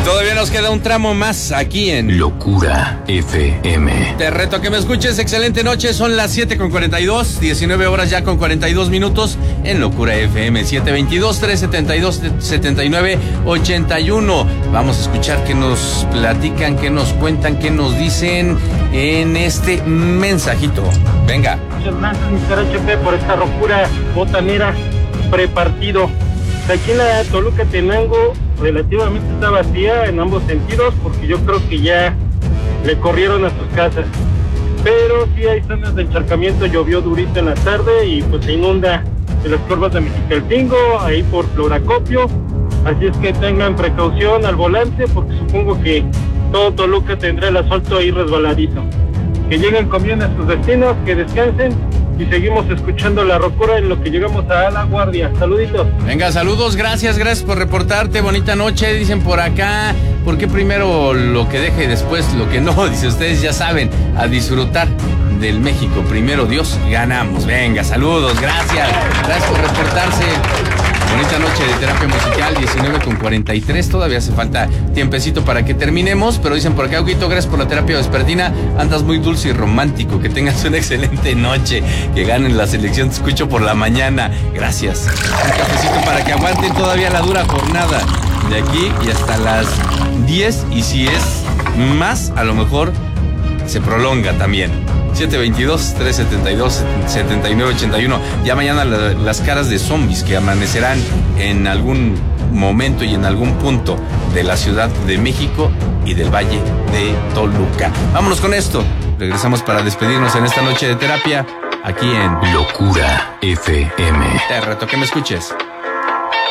Todavía nos queda un tramo más aquí en Locura FM. Te reto a que me escuches. Excelente noche, son las 7:42, 19 horas ya con 42 minutos en Locura FM 722-372-7981. Vamos a escuchar qué nos platican, qué nos cuentan, qué nos dicen en este mensajito. Venga. Muchas gracias, Mr. HP, por esta locura botanera prepartido. Aquí en la Toluca-Tenango relativamente está vacía en ambos sentidos, porque yo creo que ya le corrieron a sus casas. Pero sí hay zonas de encharcamiento, llovió durito en la tarde y pues se inunda en las curvas de Mexicalcingo, ahí por Floracopio. Así es que tengan precaución al volante, porque supongo que todo Toluca tendrá el asfalto ahí resbaladizo. Que lleguen con bien a sus destinos, que descansen y seguimos escuchando la locura en lo que llegamos a La Guardia. Saluditos. Venga, saludos, gracias por reportarte, bonita noche, dicen por acá. ¿Por qué primero lo que deja y después lo que no? Dice, ustedes ya saben, a disfrutar del México. Primero Dios, ganamos. Venga, saludos, gracias por reportarse. Bonita noche de terapia musical, 19:43, todavía hace falta tiempecito para que terminemos, pero dicen por acá, Huguito, gracias por la terapia vespertina, andas muy dulce y romántico, que tengas una excelente noche, que ganen la selección, te escucho por la mañana, gracias. Un cafecito para que aguanten todavía la dura jornada, de aquí y hasta las 10, y si es más, a lo mejor se prolonga también. 722-372-7981. Ya mañana las caras de zombies que amanecerán en algún momento y en algún punto de la Ciudad de México y del Valle de Toluca. Vámonos con esto. Regresamos para despedirnos en esta noche de terapia aquí en Locura FM. Te reto que me escuches.